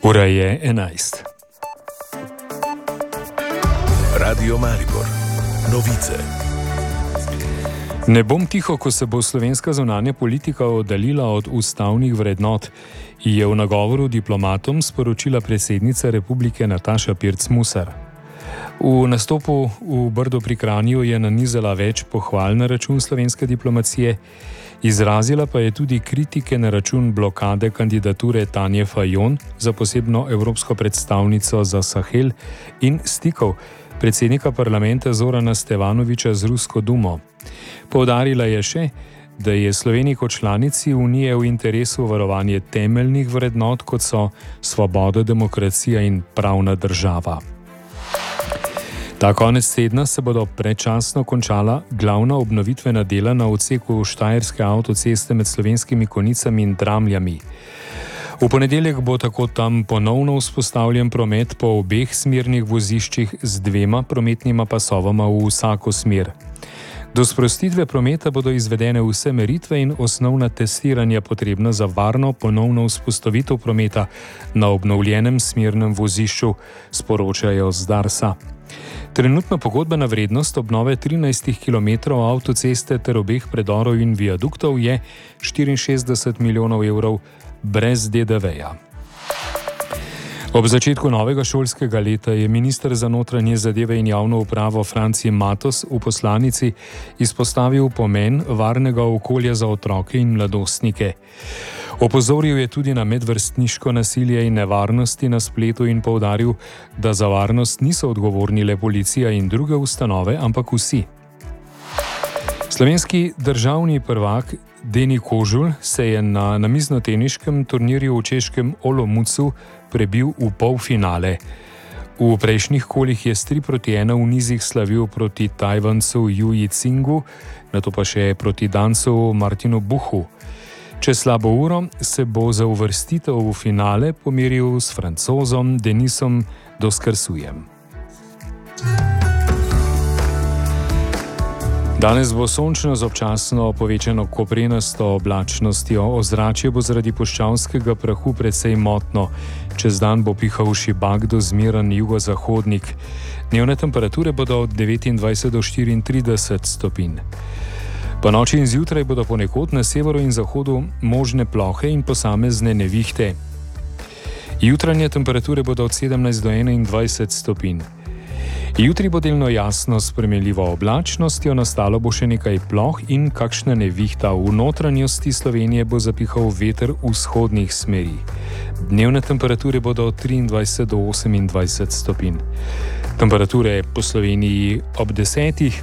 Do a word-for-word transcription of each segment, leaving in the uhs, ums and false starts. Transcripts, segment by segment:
Ura je enajst. Radio Maribor. Novice. Ne bom tiho, ko se bo slovenska zunanja politika oddaljila od ustavnih vrednot, je v nagovoru diplomatom sporočila predsednica republike Nataša Pirc Musar. V nastopu v Brdu pri Kranju je nanizala več pohval na račun slovenske diplomacije, izrazila pa je tudi kritike na račun blokade kandidature Tanje Fajon za posebno evropsko predstavnico za Sahel in stikov predsednika parlamenta Zorana Stevanovića z Rusko dumo. Poudarila je še, da je Sloveniji kot članici Unije v interesu varovanje temeljnih vrednot, kot so svoboda, demokracija in pravna država. Ta konec tedna se bodo predčasno končala glavna obnovitvena dela na odseku Štajerske avtoceste med Slovenskimi Konjicami in Dramljami. V ponedeljek bo tako tam ponovno vzpostavljen promet po obeh smernih voziščih z dvema prometnima pasovama v vsako smer. Do sprostitve prometa bodo izvedene vse meritve in osnovna testiranja potrebna za varno ponovno vzpostavitev prometa na obnovljenem smernem vozišču, sporočajo z Darsa. Trenutna pogodbena vrednost obnove trinajst kilometrov avtoceste ter obeh predorov in viaduktov je štiriinšestdeset milijonov evrov brez D D V-ja. Ob začetku novega šolskega leta je minister za notranje zadeve in javno upravo Franci Matos v poslanici izpostavil pomen varnega okolja za otroke in mladostnike. Opozoril je tudi na medvrstniško nasilje in nevarnosti na spletu in poudaril, da za varnost niso odgovorni le policija in druge ustanove, ampak vsi. Slovenski državni prvak Deni Kožul se je na namiznoteniškem turnirju v češkem Olomoucu prebil v polfinale. V prejšnjih kolih je s tri proti ena v nizih slavil proti Tajvancu Juji Cingu, nato pa še proti Dancu Martinu Buhu. Čez slabo uro se bo za uvrstitev v finale pomeril s Francozom Denisom Doskarsujem. Danes bo sončno z občasno povečano koprenasto oblačnostjo, ozračje bo zaradi puščavskega prahu precej motno. Čez dan bo pihal šibak do zmeren jugozahodnik. Dnevne temperature bodo od devetindvajset do štiriintrideset stopinj. Po noči in zjutraj bodo ponekod na severu in zahodu možne plohe in posamezne nevihte. Jutranje temperature bodo od sedemnajst do enaindvajset stopinj. Jutri bo delno jasno s spremenljivo oblačnostjo, nastalo bo še nekaj ploh in kakšna nevihta. V notranjosti Slovenije bo zapihal veter vzhodnih smeri. Dnevne temperature bodo od triindvajset do osemindvajset stopinj. Temperature po Sloveniji ob desetih.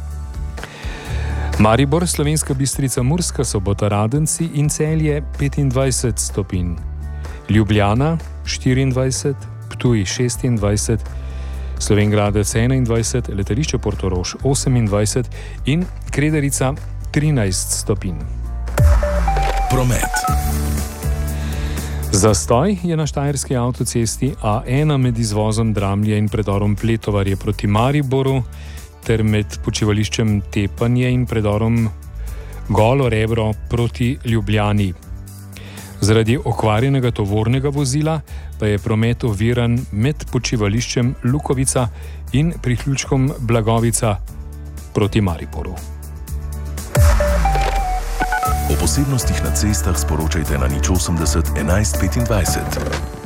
Maribor, Slovenska Bistrica, Murska Sobota, Radenci in Celje petindvajset stopinj. Ljubljana štiriindvajset, Ptuj šestindvajset, Slovenj Gradec enaindvajset, letališče Portorož osemindvajset in Kredarica trinajst stopinj. Promet. Zastoj je na Štajerski avtocesti A ena med izvozom Dramlje in predorom Pletovarje proti Mariboru ter med počivališčem Tepanje in predorom Golo Rebro proti Ljubljani. Zaradi okvarjenega tovornega vozila pa je promet oviran med počivališčem Lukovica in priključkom Blagovica proti Mariboru. O posebnostih na cestah sporočajte na nič osemdeset enajst petindvajset.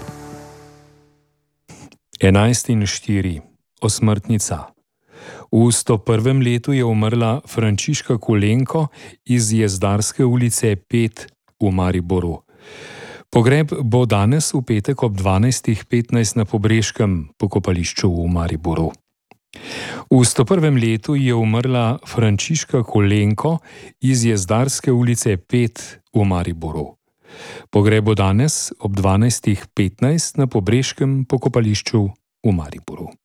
enajst in štiri. Osmrtnica. V sto prvem letu je umrla Frančiška Kolenko iz Jezdarske ulice pet v Mariboru. Pogreb bo danes v petek ob dvanajstih petnajst na Pobreškem pokopališču v Mariboru. V sto prvem letu je umrla Frančiška Kolenko iz Jezdarske ulice pet v Mariboru. Pogreb bo danes ob dvanajstih petnajst na Pobreškem pokopališču v Mariboru.